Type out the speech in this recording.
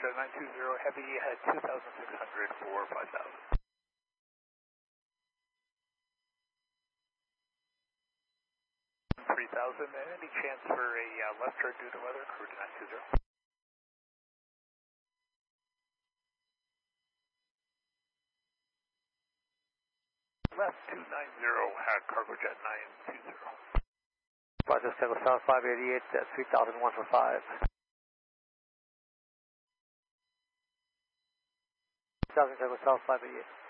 Jet 920 Heavy at 2,600 for 5,000. 3,000, any chance for a left turn due to weather, crew to 920. Left 290, cargo jet 920. Roger, Tango South 588, 3001 for 5. 1000 Tango South 588.